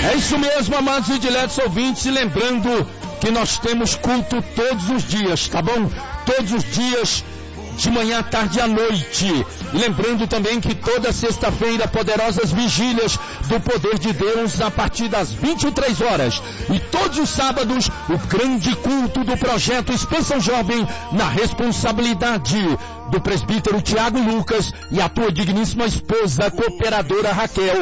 É isso mesmo, amados e diletos ouvintes, e lembrando que nós temos culto todos os dias, tá bom? Todos os dias, de manhã, tarde e à noite. Lembrando também que toda sexta-feira, poderosas vigílias do poder de Deus a partir das 23 horas. E todos os sábados, o grande culto do projeto Expansão Jovem, na responsabilidade do presbítero Tiago Lucas e a tua digníssima esposa, cooperadora Raquel,